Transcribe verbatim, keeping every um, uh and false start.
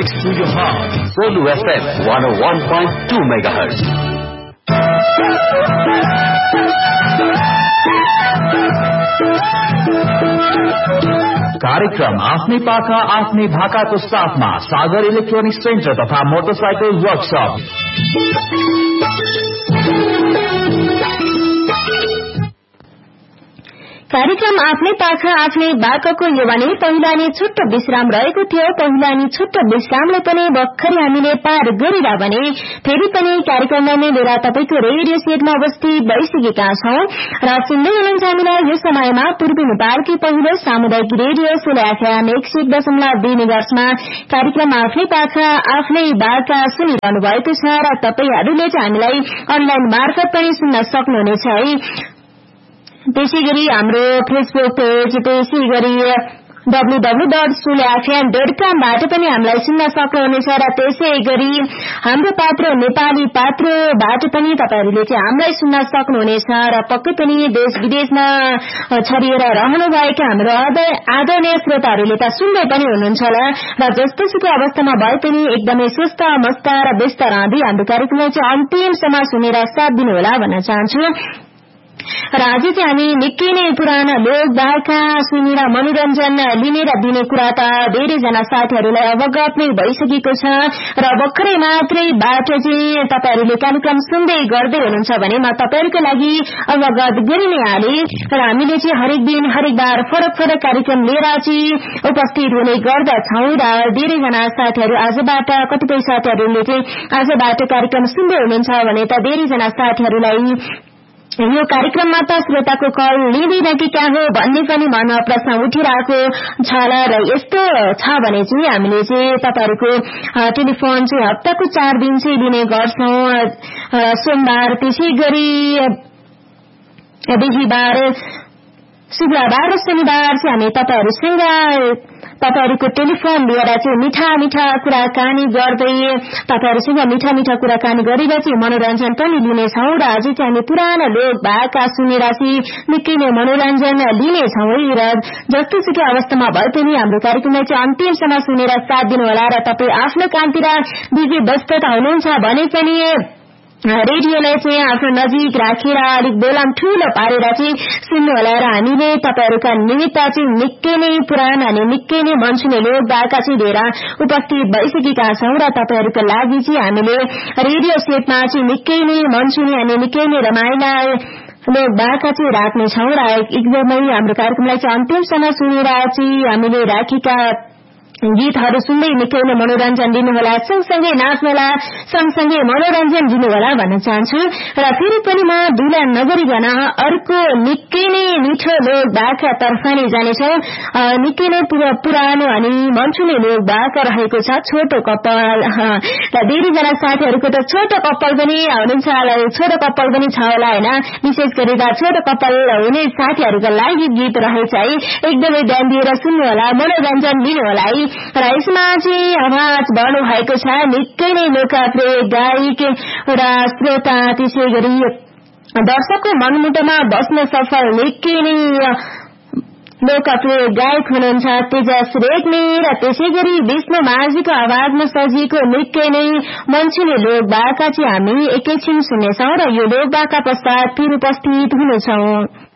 next to your heart. Zulu F M one oh one point two megahertz. कार्यक्रम आफ्नै पाखा आफ्नै भाकाको साथमा सागर इलेक्ट्रोनिक्स सेन्टर तथा मोटरसाइकल वर्कशप। कार्यक्रम आफ्नै पाखा आफ्नै बाकको यो भने पहिला नि छुट्टो विश्राम रहेको थियो। पहिला नि छुट्टो विश्रामले पनि भर्खरै हामीले पार गरिरा भने फेरि पनि कार्यक्रमलाई नै लिएर तपाईको रेडियो सेटमा उपस्थित भइसकेका छौं र सुन्दै हुनुहुन्छ हामीलाई यो समयमा पूर्वी नेपालकै पहिलो सामुदायिक रेडियो सोलो एफएम एक सय एक दशमलव दुई मेगाहर्ट्जमा कार्यक्रम आफ्नै पाखा आफ्नै बाका सुनिरहनु भएको छ र तपाईहरूले चाहिँ हामीलाई अनलाइन मार्फत पनि सुन्न सक्नुहुनेछ है। त्यसैगरी हाम्रो फेसबुक पेज, त्यसैगरी W W W dot सुलो FM dot कम बाट पनि हामीलाई सुन्न सक्नुहुनेछ र त्यसैगरी हाम्रो पात्र नेपाली पात्रबाट पनि तपाईहरूले चाहिँ हामीलाई सुन्न सक्नुहुनेछ र पक्कै पनि देश विदेशमा छरिएर रहनुभएका हाम्रो आदरणीय श्रोताहरूले त सुन्दै पनि हुनुहुन्छ होला र जस्तोसुकै अवस्थामा भए पनि एकदमै सुस्त मस्त र व्यस्त रहँदै हाम्रो कार्यक्रमलाई चाहिँ अन्तिमसम्म सुनेर साथ दिनुहोला भन्न चाहन्छु। र आज चाहिँ हामी निकै नै पुराना लोक भाका सुनेर मनोरञ्जन लिने र दिने कुरा त धेरैजना साथीहरूलाई अवगत नै भइसकेको छ र भर्खरै मात्रै बाट चाहिँ तपाईहरूले कार्यक्रम सुन्दै गर्दै हुनुहुन्छ भने म तपाईहरूको लागि अवगत गरि नै हाले र हामीले चाहिँ हरेक दिन हरेक बार फरक फरक कार्यक्रम लिएर चाहिँ उपस्थित हुने गर्दछौं र धेरैजना साथीहरू आजबाट कतिपय साथीहरूले चाहिँ आजबाट कार्यक्रम सुन्दै हुनुहुन्छ भने त धेरैजना साथीहरूलाई यो कार्यक्रममा त श्रोताको कल लिँदैन कि क्या हो भन्ने पनि मनमा प्रश्न उठिरहेको छ र यस्तो छ भने चाहिँ हामीले चाहिँ तपाईहरूको टेलिफोन चाहिँ हप्ताको चार दिन चाहिँ लिने गर्छौं। सोमबार, त्यसै गरी बिहिबार, शुक्रबार र शनिबार चाहिँ हामी तपाईहरूसँग तपाईहरूको टेलिफोन लिएर चाहिँ मिठा मिठा कुराकानी गर्दै तपाईहरूसँग मिठा मिठा कुराकानी गरेर चाहिँ मनोरञ्जन पनि लिनेछौं र आज चाहिँ हामी पुराना लोक भाका सुनेर चाहिँ निकै नै मनोरञ्जन लिनेछौं र जस्तोसुकै अवस्थामा भए पनि हाम्रो कार्यक्रमलाई चाहिँ अन्तिमसम्म सुनेर साथ दिनुहोला र तपाईँ आफ्नो कामतिर बिजी व्यस्तता हुनुहुन्छ भने पनि रेडियोलाई चाहिँ आफ्नो नजिक राखेर अलिक बोलाम ठूलो पारेर चाहिँ सुन्नुहोला र हामीले तपाईहरूका निमित्त चाहिँ निकै नै पुराना अनि निकै नै मनसुने लोक भाका चाहिँ लिएर उपस्थित भइसकेका छौं र तपाईहरूका लागि चाहिँ हामीले रेडियो सेटमा चाहिँ निकै नै मनसुने अनि निकै नै रमाइला लोक भाका चाहिँ राख्नेछौं र एकदमै हाम्रो कार्यक्रमलाई चाहिँ अन्तिमसम्म सुनेर चाहिँ हामीले राखेका गीतहरू सुन्दै निकै नै मनोरञ्जन दिनुहोला, सँगसँगै नाच्नुहोला, सँगसँगै मनोरञ्जन दिनुहोला भन्न चाहन्छु र फेरि पनि म दुला नगरिकन अर्को निकै नै मिठो लोक भाका तर्फ नै जानेछौं। निकै नै पुरानो अनि मनसुने लोक भाका रहेको छ छोटो कपाल र धेरैजना साथीहरूको त छोटो कपाल पनि हुनुहुन्छ होला, छोटो कपाल पनि छ होला हैन। विशेष गरेर छोटो कपाल हुने साथीहरूको लागि गीत रहेछ है, एकदमै ध्यान दिएर सुन्नुहोला, मनोरञ्जन लिनुहोला है। र यसमा चाहिँ आवाज बढ्नु भएको छ निकै नै लोकप्रिय गायक र श्रोता त्यसै गरी दर्शकको मनमुटुमा बस्न सफल निकै नै लोकप्रिय गायक हुनुहुन्छ तेजस रेग्मी र त्यसै गरी विष्णु माझीको आवाजमा सजिएको निकै नै मनसुने लोक भाका चाहिँ हामी एकैछिन सुन्नेछौं र यो लोक भाका पश्चात फेरि उपस्थित हुनेछौं।